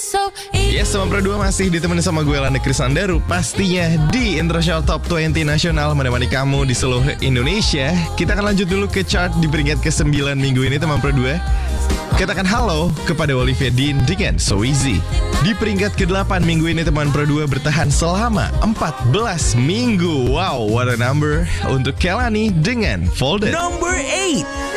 Yes, sama Pro 2 masih ditemenin sama gue Landa Krisandaru. Pastinya di International Top 20 Nasional menemani kamu di seluruh Indonesia. Kita akan lanjut dulu ke chart di peringkat ke-9 minggu ini teman Pro 2. Katakan halo kepada Olivia Dean dengan So Easy. Di peringkat ke-8 minggu ini teman Pro 2 bertahan selama 14 minggu. Wow, what a number. Untuk Kelani dengan Folded. Number 8.